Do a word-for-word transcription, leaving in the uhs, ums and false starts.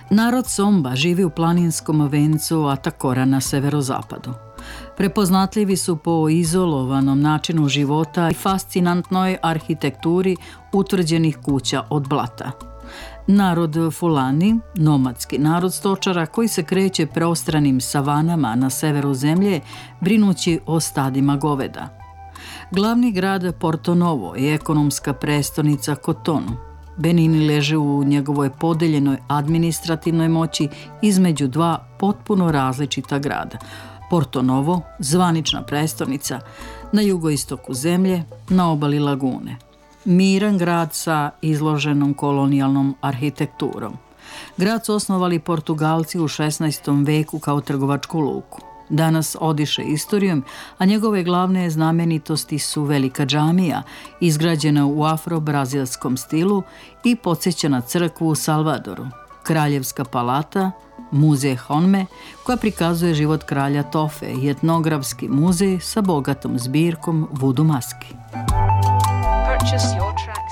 Narod Somba živi u planinskom vencu Atakora na severozapadu. Prepoznatljivi su po izolovanom načinu života i fascinantnoj arhitekturi utvrđenih kuća od blata. Narod Fulani, nomadski narod stočara koji se kreće prostranim savanama na severu zemlje, brinući o stadima goveda. Glavni grad Porto Novo je ekonomska prestonica Kotonu. Benin leže u njegovoj podeljenoj administrativnoj moći između dva potpuno različita grada. Porto Novo, zvanična prestonica, na jugoistoku zemlje, na obali lagune. Miran grad sa izloženom kolonijalnom arhitekturom. Grad su osnovali Portugalci u šesnaestom veku kao trgovačku luku. Danas odiše istorijom, a njegove glavne znamenitosti su velika džamija, izgrađena u afro-brazilskom stilu, i podsjeća na crkvu u Salvadoru, kraljevska palata, muzej Honme, koja prikazuje život kralja Tofe, i etnografski muzej sa bogatom zbirkom vudu maski.